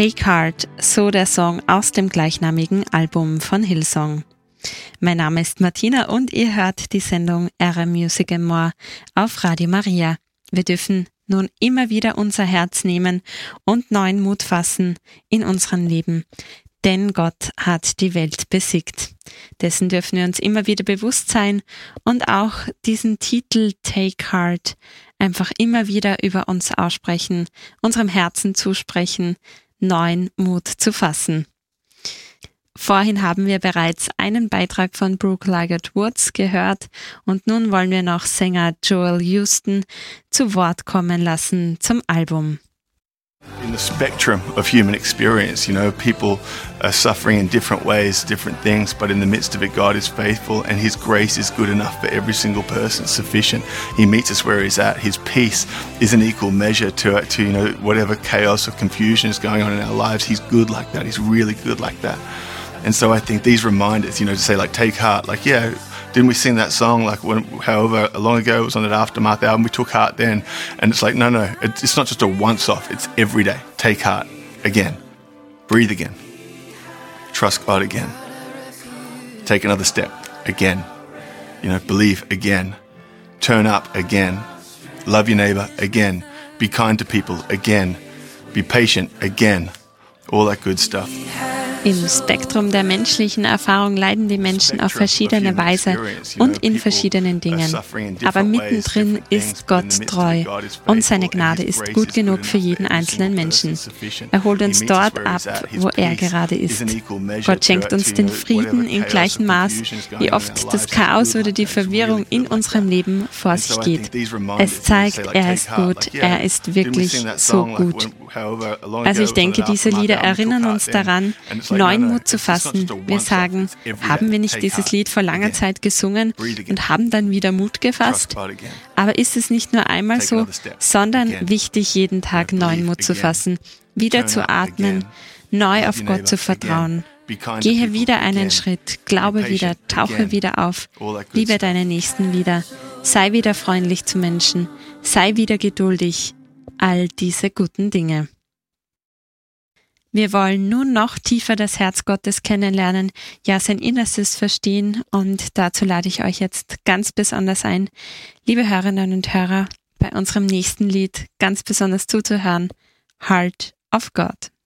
Take Heart, so der Song aus dem gleichnamigen Album von Hillsong. Mein Name ist Martina und ihr hört die Sendung Era Music and More auf Radio Maria. Wir dürfen nun immer wieder unser Herz nehmen und neuen Mut fassen in unserem Leben. Denn Gott hat die Welt besiegt. Dessen dürfen wir uns immer wieder bewusst sein und auch diesen Titel Take Heart einfach immer wieder über uns aussprechen, unserem Herzen zusprechen, neuen Mut zu fassen. Vorhin haben wir bereits einen Beitrag von Brooke Liggett-Woods gehört und nun wollen wir noch Sänger Joel Houston zu Wort kommen lassen zum Album. In the spectrum of human experience, people are suffering in different ways, different things, but in the midst of it, God is faithful and His grace is good enough for every single person, sufficient. He meets us where He's at. His peace is an equal measure to whatever chaos or confusion is going on in our lives. He's good like that. He's really good like that. And so I think these reminders, to say take heart, didn't we sing that song however long ago? It was on that Aftermath album. We took heart then. And it's no. It's not just a once-off. It's every day. Take heart again. Breathe again. Trust God again. Take another step again. Believe again. Turn up again. Love your neighbor again. Be kind to people again. Be patient again. All that good stuff. Im Spektrum der menschlichen Erfahrung leiden die Menschen auf verschiedene Weise und in verschiedenen Dingen. Aber mittendrin ist Gott treu und seine Gnade ist gut genug für jeden einzelnen Menschen. Er holt uns dort ab, wo er gerade ist. Gott schenkt uns den Frieden im gleichen Maß, wie oft das Chaos oder die Verwirrung in unserem Leben vor sich geht. Es zeigt, er ist gut, er ist wirklich so gut. Also ich denke, diese Lieder erinnern uns daran, neuen Mut zu fassen. Wir sagen, haben wir nicht dieses Lied vor langer Zeit gesungen und haben dann wieder Mut gefasst? Aber ist es nicht nur einmal so, sondern wichtig, jeden Tag neuen Mut zu fassen, wieder zu atmen, neu auf Gott zu vertrauen. Gehe wieder einen Schritt, glaube wieder, tauche wieder auf, liebe deinen Nächsten wieder, sei wieder freundlich zu Menschen, sei wieder geduldig. All diese guten Dinge. Wir wollen nun noch tiefer das Herz Gottes kennenlernen, ja sein Innerstes verstehen und dazu lade ich euch jetzt ganz besonders ein, liebe Hörerinnen und Hörer, bei unserem nächsten Lied ganz besonders zuzuhören, Heart of God.